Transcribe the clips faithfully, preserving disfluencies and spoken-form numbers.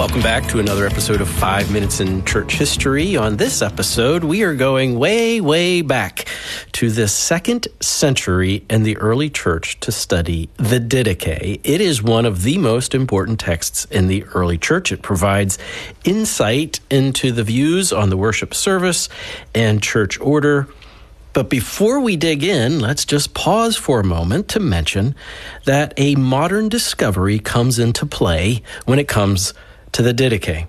Welcome back to another episode of Five Minutes in Church History. On this episode, we are going way, way back to the second century in the early church to study the Didache. It is one of the most important texts in the early church. It provides insight into the views on the worship service and church order. But before we dig in, let's just pause for a moment to mention that a modern discovery comes into play when it comes to the Didache.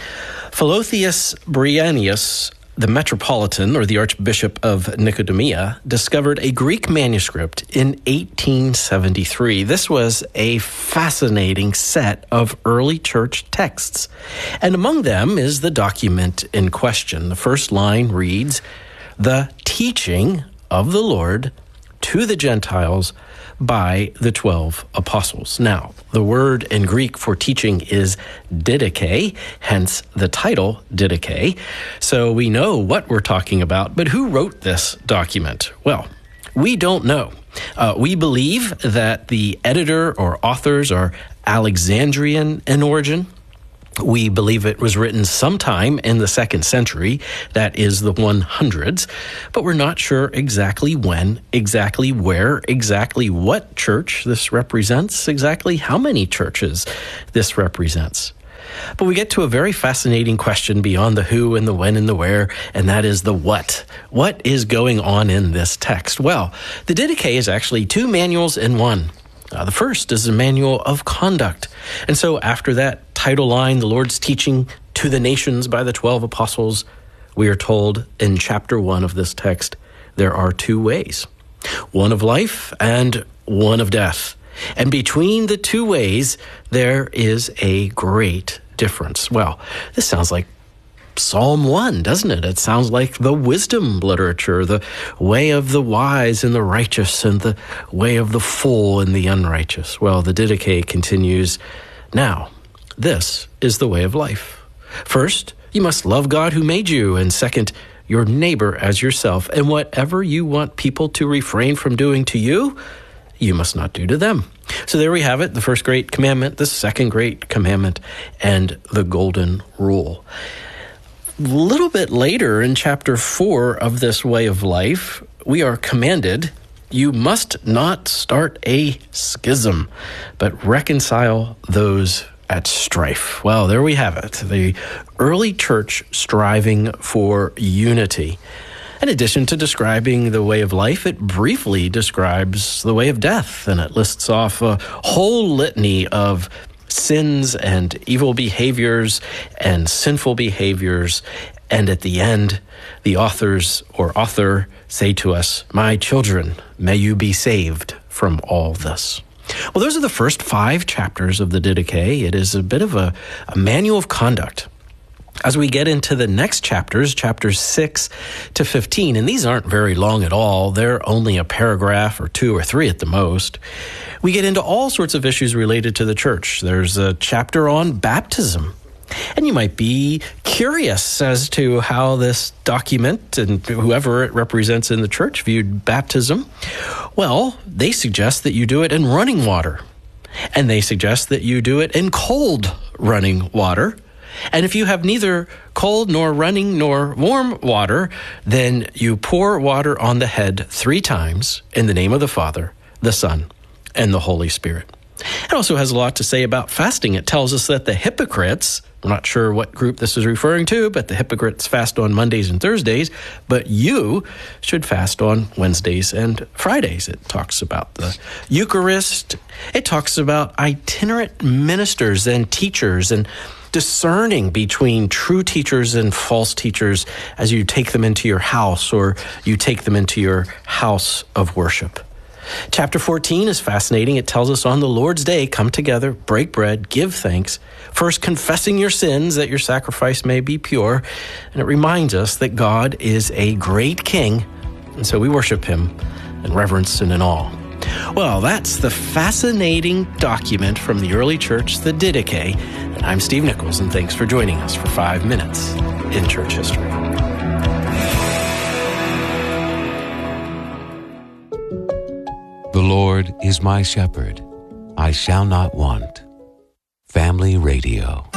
Philotheus Bryennius, the Metropolitan, or the Archbishop of Nicomedia, discovered a Greek manuscript in eighteen seventy-three. This was a fascinating set of early church texts, and among them is the document in question. The first line reads, "The teaching of the Lord to the Gentiles by the twelve apostles." Now, the word in Greek for teaching is didache, hence the title Didache. So we know what we're talking about, but who wrote this document? Well, we don't know. Uh, we believe that the editor or authors are Alexandrian in origin. We believe it was written sometime in the second century, that is the hundreds, but we're not sure exactly when, exactly where, exactly what church this represents, exactly how many churches this represents. But we get to a very fascinating question beyond the who and the when and the where, and that is the what. What is going on in this text? Well, the Didache is actually two manuals in one. Uh, the first is a manual of conduct. And so after that title line, the Lord's teaching to the nations by the twelve apostles, we are told in chapter one of this text, there are two ways, one of life and one of death. And between the two ways, there is a great difference. Well, this sounds like Psalm one, doesn't it? It sounds like the wisdom literature, the way of the wise and the righteous and the way of the fool and the unrighteous. Well, the Didache continues, now, this is the way of life. First, you must love God who made you, and second, your neighbor as yourself. And whatever you want people to refrain from doing to you, you must not do to them. So there we have it, the first great commandment, the second great commandment, and the golden rule. A little bit later in chapter four of this way of life, we are commanded, you must not start a schism, but reconcile those at strife. Well, there we have it, the early church striving for unity. In addition to describing the way of life, it briefly describes the way of death, and it lists off a whole litany of sins and evil behaviors and sinful behaviors. And at the end, the authors or author say to us, my children, may you be saved from all this. Well, those are the first five chapters of the Didache. It is a bit of a, a manual of conduct. As we get into the next chapters, chapters six to fifteen, and these aren't very long at all, they're only a paragraph or two or three at the most, we get into all sorts of issues related to the church. There's a chapter on baptism. And you might be curious as to how this document and whoever it represents in the church viewed baptism. Well, they suggest that you do it in running water. And they suggest that you do it in cold running water. And if you have neither cold nor running nor warm water, then you pour water on the head three times in the name of the Father, the Son, and the Holy Spirit. It also has a lot to say about fasting. It tells us that the hypocrites, I'm not sure what group this is referring to, but the hypocrites fast on Mondays and Thursdays, but you should fast on Wednesdays and Fridays. It talks about the Eucharist. It talks about itinerant ministers and teachers and discerning between true teachers and false teachers as you take them into your house or you take them into your house of worship. Chapter fourteen is fascinating. It tells us on the Lord's Day, come together, break bread, give thanks, first confessing your sins that your sacrifice may be pure. And it reminds us that God is a great king, and so we worship him in reverence and in awe. Well, that's the fascinating document from the early church, the Didache. And I'm Steve Nichols, and thanks for joining us for Five Minutes in Church History. The Lord is my shepherd, I shall not want. Family Radio.